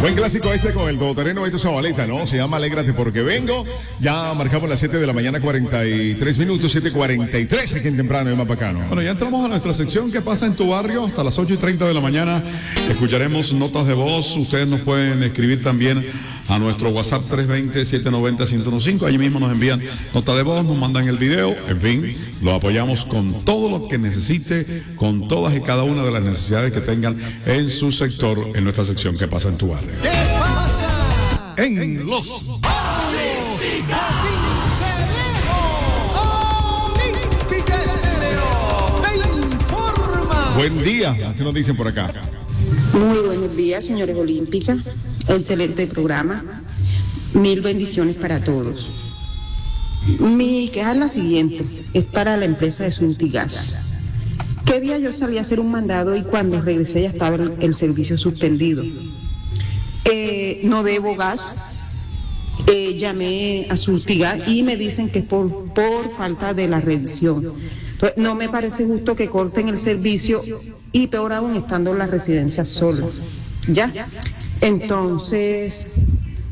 Buen clásico este con el todoterreno Beto Zabaleta, ¿no? Se llama Alégrate porque vengo. Ya marcamos las 7 de la mañana, 43 minutos, 7:43 aquí en Temprano de Mapacano. Bueno, ya entramos a nuestra sección ¿Qué pasa en tu barrio? Hasta las 8:30 de la mañana escucharemos notas de voz. Ustedes nos pueden escribir también a nuestro WhatsApp 320-790-1015. Allí mismo nos envían nota de voz, nos mandan el video. En fin, lo apoyamos con todo lo que necesite, con todas y cada una de las necesidades que tengan en su sector, en nuestra sección ¿Qué pasa en tu barrio? ¿Qué pasa En los Olímpica Estéreo te informa? Buen día, ¿qué nos dicen por acá? Muy buenos días, señores Olímpica. Excelente programa. Mil bendiciones para todos. Mi queja es la siguiente, es para la empresa de Suntigas. ¿Qué día yo salí a hacer un mandado y cuando regresé ya estaba el servicio suspendido? No debo gas. Llamé a Suntigas y me dicen que es por falta de la revisión. Entonces, no me parece justo que corten el servicio y peor aún estando en la residencia sola. ¿Ya? Entonces,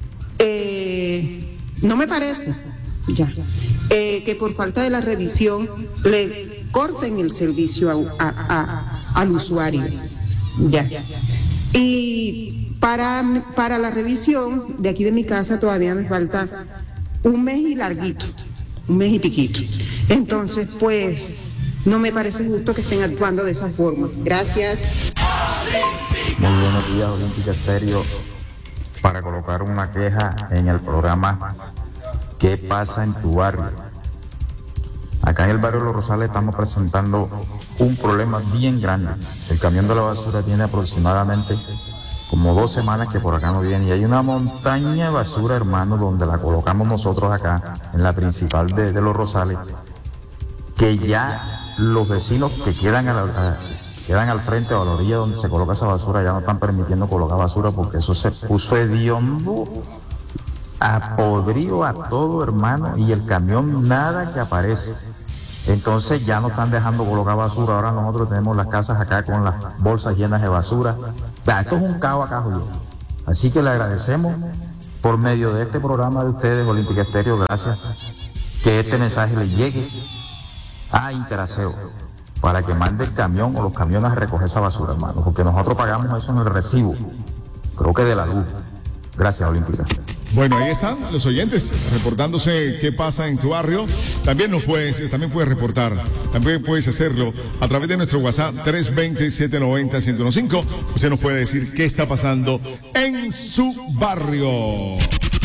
no me parece, ya, que por falta de la revisión le corten el servicio al usuario. Ya. Y para la revisión de aquí de mi casa todavía me falta un mes y larguito, un mes y piquito. Entonces, pues, no me parece justo que estén actuando de esa forma. Gracias. Muy buenos días, Olímpica Estéreo. Para colocar una queja en el programa ¿Qué pasa en tu barrio? Acá en el barrio Los Rosales estamos presentando un problema bien grande. El camión de la basura tiene aproximadamente como 2 semanas que por acá no viene y hay una montaña de basura, hermano, donde la colocamos nosotros acá en la principal de Los Rosales, que ya los vecinos que quedan al frente o a la orilla donde se coloca esa basura ya no están permitiendo colocar basura porque eso se puso hediondo, apodrido a todo, hermano, y el camión nada que aparece. Entonces ya no están dejando colocar basura. Ahora nosotros tenemos las casas acá con las bolsas llenas de basura. Esto es un caos acá, Julio. Así que le agradecemos por medio de este programa de ustedes, Olímpica Estéreo, gracias, que este mensaje le llegue a Interaseo para que mande el camión o los camiones a recoger esa basura, hermano, porque nosotros pagamos eso en el recibo, creo que de la luz. Gracias, Olímpica. Bueno, ahí están los oyentes reportándose qué pasa en tu barrio. También puedes reportar, también puedes hacerlo a través de nuestro WhatsApp 320-790-1015. Usted nos puede decir qué está pasando en su barrio.